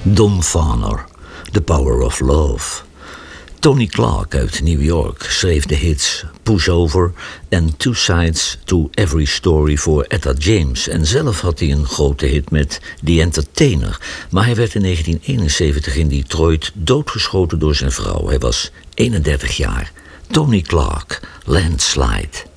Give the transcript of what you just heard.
Don Farner, The Power of Love. Tony Clark uit New York schreef de hits Pushover en Two Sides to Every Story voor Etta James. En zelf had hij een grote hit met The Entertainer. Maar hij werd in 1971 in Detroit doodgeschoten door zijn vrouw. Hij was 31 jaar. Tony Clark, Landslide.